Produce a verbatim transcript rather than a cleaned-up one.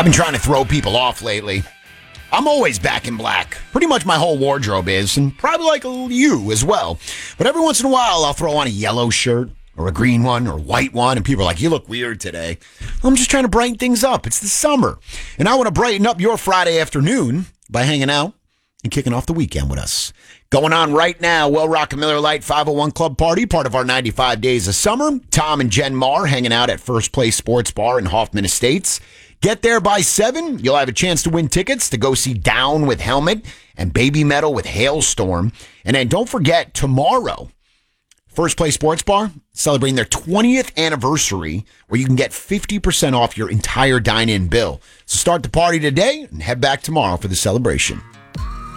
I've been trying to throw people off lately. I'm always back in black. Pretty much my whole wardrobe is, and probably like you as well. But every once in a while, I'll throw on a yellow shirt or a green one or a white one, and people are like, you look weird today. I'm just trying to brighten things up. It's the summer. And I want to brighten up your Friday afternoon by hanging out and kicking off the weekend with us. Going on right now, Well Rock and Miller Lite five oh one Club Party, part of our ninety-five Days of Summer. Tom and Jen Marr hanging out at First Place Sports Bar in Hoffman Estates. Get there by seven. You'll have a chance to win tickets to go see Down with Helmet and Baby Metal with Hailstorm. And then don't forget, tomorrow, First Place Sports Bar celebrating their twentieth anniversary, where you can get fifty percent off your entire dine-in bill. So start the party today and head back tomorrow for the celebration.